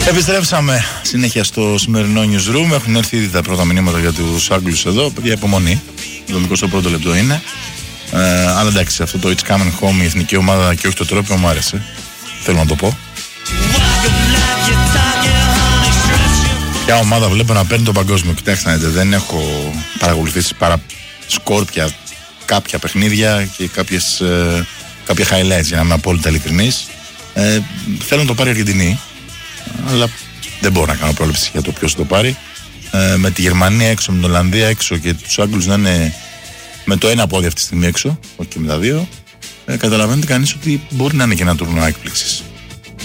Επιστρέψαμε συνέχεια στο σημερινό newsroom. Έχουν έρθει ήδη τα πρώτα μηνύματα για τους Άγγλους εδώ. Παιδιά, υπομονή. Το 21ο λεπτό είναι. Αλλά εντάξει, αυτό το It's Coming Home, η εθνική ομάδα και όχι το τρόπο μου άρεσε. Θέλω να το πω. Ποια ομάδα βλέπω να παίρνει το παγκόσμιο? Κοιτάξτε, δεν έχω παρακολουθήσει παρά σκόρπια κάποια παιχνίδια και κάποια highlights, για να είμαι απόλυτα ειλικρινής. Θέλω να το πάρει η Αργεντινή, αλλά δεν μπορώ να κάνω πρόβλεψη για το ποιος το πάρει. Με τη Γερμανία έξω, με την Ολλανδία έξω και τους Άγγλους να είναι με το ένα πόδι αυτή τη στιγμή έξω, όχι και με τα δύο, καταλαβαίνετε κανείς ότι μπορεί να είναι και ένα τουρνουά έκπληξης.